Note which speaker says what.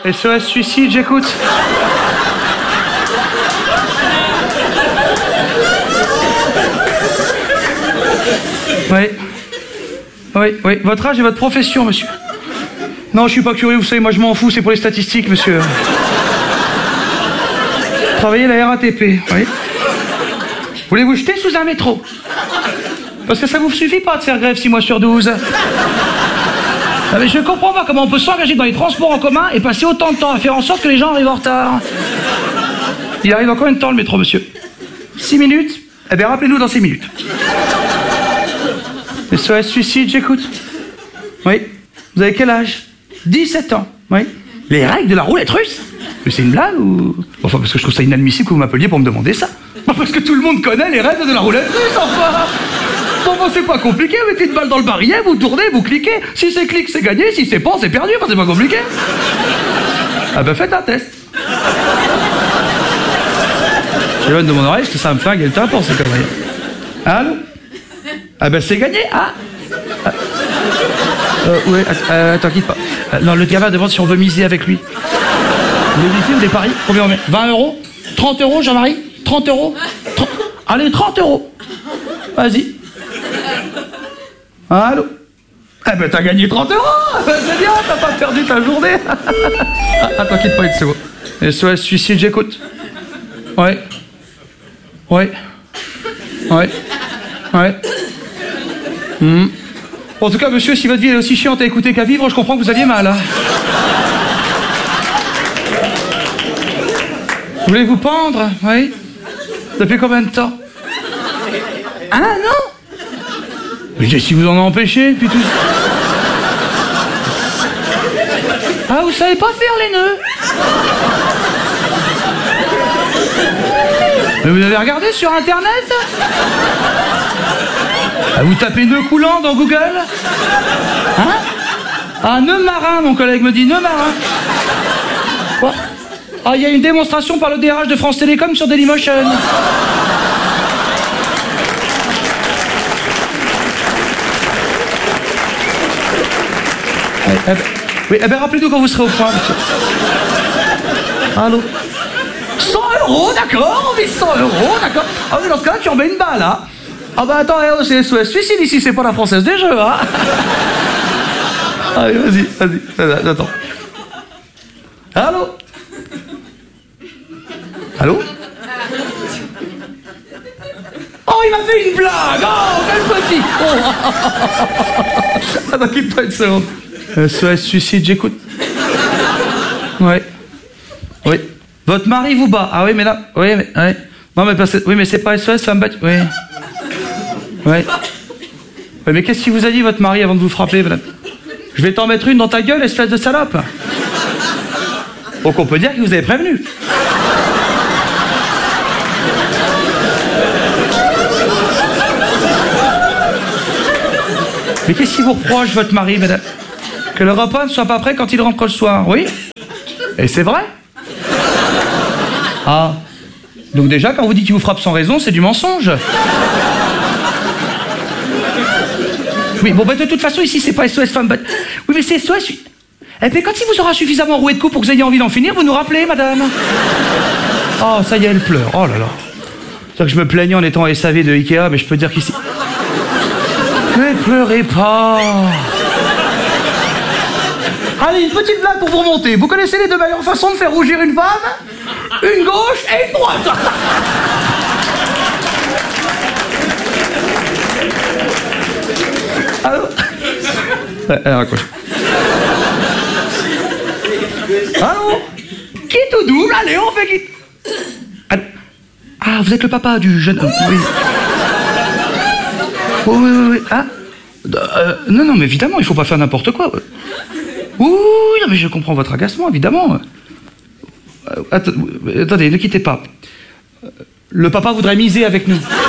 Speaker 1: SOS suicide, j'écoute. Oui. Votre âge et votre profession, monsieur. Non, je suis pas curieux, vous savez, moi je m'en fous, c'est pour les statistiques, monsieur. Travaillez à la RATP, oui. Voulez vous jeter sous un métro? Parce que ça vous suffit pas de faire grève 6 mois sur 12. Ah, mais je comprends pas comment on peut s'engager dans les transports en commun et passer autant de temps à faire en sorte que les gens arrivent en retard. Il arrive en combien de temps le métro, monsieur? 6 minutes? Eh bien, rappelez-nous dans 6 minutes. SOS suicide, j'écoute. Oui. Vous avez quel âge? 17 ans. Oui. Les règles de la roulette russe? Mais c'est une blague ou... Enfin, parce que je trouve ça inadmissible que vous m'appeliez pour me demander ça. Parce que tout le monde connaît les règles de la roulette russe, enfin. Bon, c'est pas compliqué, vous mettez une balle dans le barillet, vous tournez, vous cliquez. Si c'est clic, c'est gagné, si c'est pas, c'est perdu, enfin, c'est pas compliqué. Ah ben, faites un test. J'éloigne de mon oreille, parce que ça va me flinguer le tympan, c'est comme ça. Allô? Ah ben, c'est gagné, ah. Oui, attends, quitte pas. Non, le gamin demande si on veut miser avec lui. Vous voulez miser ou des paris? Combien on met? 20 €? 30 €, Jean-Marie? 30 €? Allez, 30 €. Vas-y. Allô? Eh ben, t'as gagné 30 €. C'est bien, t'as pas perdu ta journée. Attends, quitte pas une seconde. SOS suicide, j'écoute. Ouais. En tout cas, monsieur, si votre vie est aussi chiante à écouter qu'à vivre, je comprends que vous aviez mal. Hein. Vous voulez vous pendre? Oui. Depuis combien de temps? Ah non. Mais si vous en empêchez, puis tout ça. Ah, vous savez pas faire les nœuds? Mais vous avez regardé sur Internet? Ah, vous tapez nœud coulant dans Google? Hein? Ah, nœud marin, mon collègue me dit, nœud marin. Quoi? Ah, il y a une démonstration par le DRH de France Télécom sur Dailymotion. Oui, eh ben, rappelez-nous quand vous serez au point, monsieur. Allô? 100 €, d'accord, on met 100 €, d'accord. Ah oui, dans ce cas-là, tu remets une balle, hein. Ah bah attends, c'est SOS suicide ici, c'est pas la Française des Jeux, hein. Allez, vas-y, attends. Allô? Allô? Oh, il m'a fait une blague! Oh, quel petit! Oh. Attends, quitte pas une seconde. SOS suicide, j'écoute. Oui. Votre mari vous bat. Ah oui, mais là... Oui, non, mais parce que... Oui, mais c'est pas SOS, femme battue. Oui, mais qu'est-ce qu'il vous a dit, votre mari, avant de vous frapper, madame? Je vais t'en mettre une dans ta gueule, espèce de salope. Donc on peut dire qu'il vous avait prévenu. Mais qu'est-ce qu'il vous reproche, votre mari, madame? Que le repas ne soit pas prêt quand il rentre le soir, oui? Et c'est vrai? Ah. Donc déjà, quand vous dites qu'il vous frappe sans raison, c'est du mensonge. Oui, bon, bah de toute façon, ici, c'est pas SOS femme battue. Oui, mais c'est SOS... Eh bien, quand il vous aura suffisamment roué de coups pour que vous ayez envie d'en finir, vous nous rappelez, madame. Oh, ça y est, elle pleure. Oh là là. C'est-à-dire que je me plaignais en étant SAV de Ikea, mais je peux dire qu'ici... Ne pleurez pas. Allez, une petite blague pour vous remonter. Vous connaissez les deux meilleures façons de faire rougir une femme? Une gauche et une droite. Allô? Elle raccroche. Allô? Qui tout double? Allez, on fait qui? Allô? Ah, vous êtes le papa du jeune homme, oui. Oui. Ah? Non, mais évidemment, il faut pas faire n'importe quoi. Oui, non, mais je comprends votre agacement, évidemment. Attendez, ne quittez pas. Le papa voudrait miser avec nous.